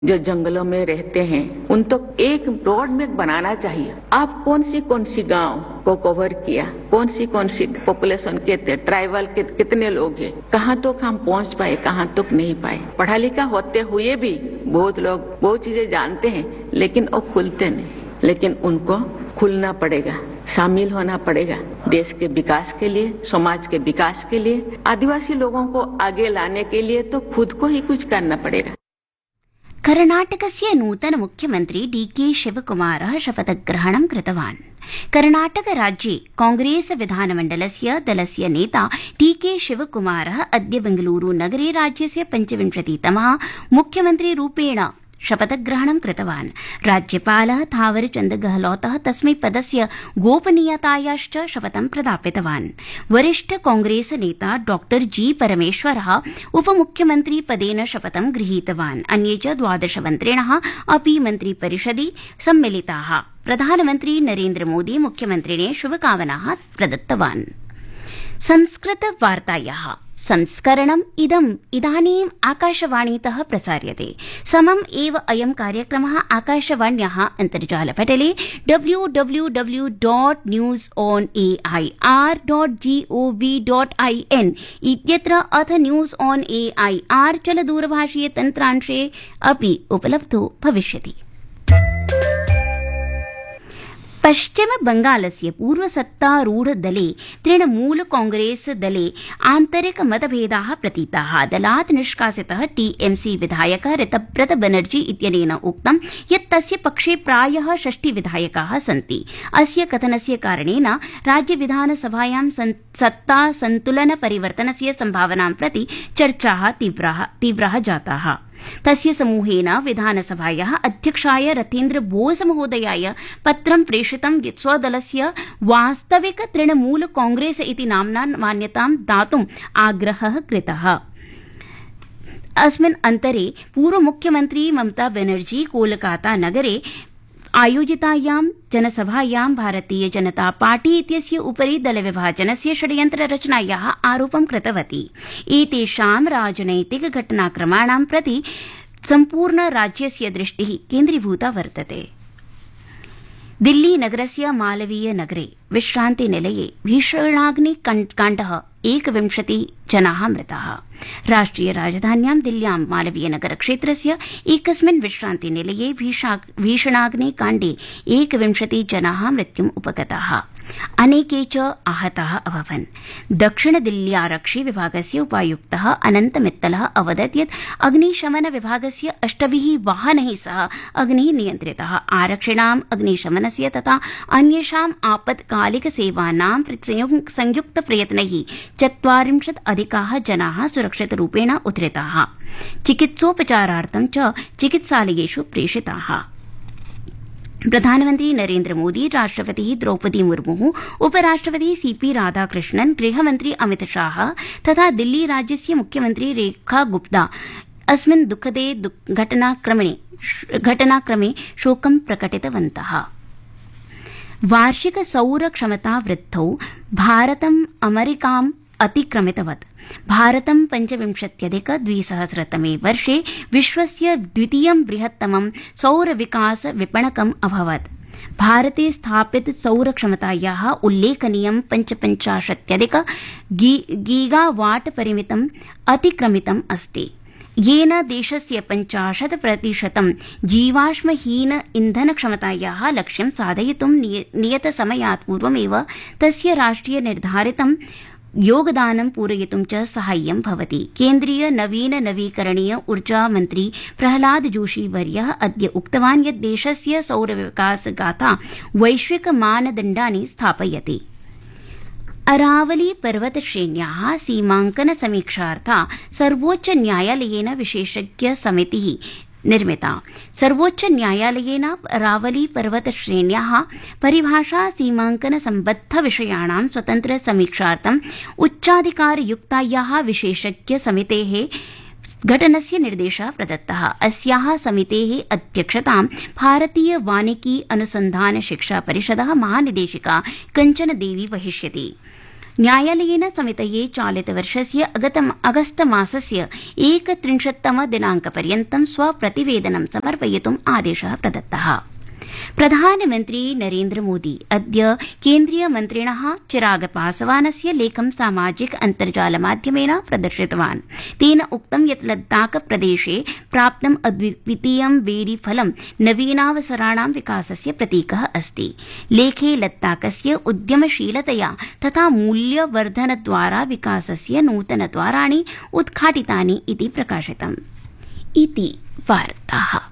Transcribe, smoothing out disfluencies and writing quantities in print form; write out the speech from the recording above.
जो जंगलों में रहते हैं उन तो एक रोड में बनाना चाहिए। आप कौन सी गांव को कवर किया, कौन सी पॉपुलेशन के थे, ट्राइबल के कितने लोग हैं, कहाँ तक हम पहुँच पाए, कहाँ तक नहीं पाए। पढ़ा लिखा होते हुए भी बहुत लोग बहुत चीजें जानते हैं लेकिन वो खुलते नहीं, लेकिन उनको खुलना पड़ेगा, शामिल होना पड़ेगा देश के विकास के लिए, समाज के विकास के लिए, आदिवासी लोगों को आगे लाने के लिए तो खुद को ही कुछ करना पड़ेगा। कर्णाटकस्य नूतन मुख्यमन्त्री डीके शिवकुमारः शपथग्रहणं कृतवान्। कर्णाटक राज्ये कांग्रेस विधानमण्डलस्य दलस्य नेता डीके शिवकुमारः अद्य बेंगलुरू नगरे राज्यस्य 25तमः मुख्यमन्त्रीरूपेण शपथग्रहणं कृतवान्। राज्यपालः थावरचन्द गहलोतः तस्मै पदस्य गोपनीयतायाश्च शपथं प्रदापितवान्। वरिष्ठ कांग्रेस नेता डॉक्टर जी परमेश्वरः उपमुख्यमन्त्री पदेन शपथं गृहीतवान्। अन्ये च 12 मन्त्रिणः अपि मन्त्रिपरिषदि सम्मिलिताः। प्रधानमन्त्री नरेन्द्र मोदी मुख्यमन्त्रिणे शुभकामनाः प्रदत्तवान्। संस्कृत वार्तायाः संस्करणम् इदानीम् आकाशवाणीतः प्रसार्यते। समम् एव अयं कार्यक्रमः आकाशवाण्याः अन्तर्जालपटले www.newsonair.gov.in इत्यत्र अथ न्यूज़ ऑन एआईआर चलदूरभाषीय तन्त्रांशे अपि उपलब्धो भविष्यति। पश्चिम बंगालस्य पूर्वसत्तारूढ़ दले तृणमूल कांग्रेस दले आन्तरिक मतभेदाः प्रतीताः। दलात् निष्कासितः टीएमसी विधायकः ऋतव्रत बनर्जी इत्यनेन उक्तं यत् तस्य पक्षे प्रायः 60 विधायकाः सन्ति। अस्य कथनस्य कारणेन राज्यविधानसभायां सत्ता संतुलन परिवर्तनस्य सम्भावनां प्रति चर्चाः तीव्राः जाताः। तस्य समूहेन विधानसभायाः अध्यक्षाय रथेन्द्र बोस महोदयाय पत्रं प्रेषितं यत् स्वदलस्य वास्तविक तृणमूल कांग्रेस इति नाम्ना मान्यतां दातुम् आग्रहः कृतः। अस्मिन् अन्तरे पूर्वमुख्यमन्त्री ममता बनर्जी कोलकाता नगरे आयोजितायां जनसभायां भारतीय जनता पार्टी इत्यस्य उपरि दलविभाजनस्य षड्यन्त्र रचनायाः आरोपं कृतवती। एतेषां राजनैतिक घटनाक्रमाणां प्रति सम्पूर्ण राज्यस्य दृष्टिः केन्द्रीभूता वर्तते। दिल्ली नगरस्य मालवीय नगरे विश्रान्तिनिलये भीषणाग्निकाण्डः 21 जनाः मृताः। राष्ट्रिय राजधान्यां दिल्ल्यां मालवीय नगर क्षेत्रस्य एकस्मिन् विश्रान्तिनिलये भीषणाग्निकाण्डे 21 जनाः मृत्युम् उपगताः। अनेके च आहताः अभवन्। दक्षिण दिल्ल्यारक्षि विभागस्य उपायुक्तः अनन्त मित्तलः अवदत् यत् अग्निशमन विभागस्य 8 वाहनैः सह अग्निः नियन्त्रितः। आरक्षिणाम् अग्निशमनस्य तथा अन्येषाम् आपत्कालिक सेवानां संयुक्त प्रयत्नैः 40 अधिकाः जनाः सुरक्षितरूपेण उद्धृताः। चिकित्सोपचारार्थं च चिकित्सालयेषु प्रेषिताः। प्रधानमन्त्री नरेन्द्र मोदी, राष्ट्रपतिः द्रौपदी मुर्मुः, उपराष्ट्रपतिः सीपी राधाकृष्णन्, गृहमन्त्री अमित शाह तथा दिल्ली राज्यस्य मुख्यमन्त्री रेखा गुप्ता अस्मिन् दुःखदे घटनाक्रमे शोकं प्रकटितवन्तः। वार्षिक सौर क्षमता वृद्धौ भारतम् अमेरिकाम् अतिक्रमितवत्। भारतं 25अधिक-2000तमे वर्षे विश्वस्य द्वितीयं बृहत्तमं सौर विकास विपणकम् अभवत्। भारते स्थापित सौर क्षमतायाः उल्लेखनीयं 55 गीगावाट परिमितम् अतिक्रमितम् अस्ति, येन देशस्य 50% जीवाश्महीन इंधन क्षमतायाः लक्ष्यं साधयितुं नियतसमयात् पूर्वमेव तस्य राष्ट्रिय निर्धारितं योगदानं पूरयितुं च साहाय्यं भवति। केन्द्रीय नवीकरणीय ऊर्जा मन्त्री प्रहलाद जोशी वर्यः अद्य उक्तवान् यत् देशस्य सौर विकास गाथा वैश्विक मानदण्डानि स्थापयति। अरावली पर्वत श्रेण्याः सीमाङ्कन समीक्षार्था सर्वोच्च न्यायालयेन विशेषज्ञ समितिः निर्मिता। सर्वोच्च न्यायालयेन अरावली पर्वत श्रेण्याः परिभाषा सीमाङ्कन सम्बद्ध विषयाणां स्वतन्त्र समीक्षार्थम् उच्चाधिकारयुक्तायाः विशेषज्ञ समितेः घटनस्य निर्देशः प्रदत्तः। अस्याः समितेः अध्यक्षतां भारतीय वानिकी अनुसन्धान शिक्षा परिषदः महानिदेशिका कञ्चन देवी वहिष्यति। न्यायालयेन समितये चालितवर्षस्य अगस्तमासस्य 31तम दिनाङ्कपर्यन्तं स्वप्रतिवेदनं समर्पयितुम् आदेशः प्रदत्तः। प्रधानमन्त्री नरेन्द्र मोदी अद्य केन्द्रीयमन्त्रिणः चिराग पासवानस्य लेखं सामाजिक अन्तर्जालमाध्यमेन प्रदर्शितवान्। तेन उक्तं यत् लद्दाख प्रदेशे प्राप्तम् अद्वितीयं बेरीफलं नवीनावसराणां विकासस्य प्रतीकः अस्ति। लेखे लद्दाखस्य उद्यमशीलतया तथा मूल्यवर्धनद्वारा विकासस्य नूतनद्वाराणि उद्घाटितानि इति प्रकाशितम्। इति वार्ताः।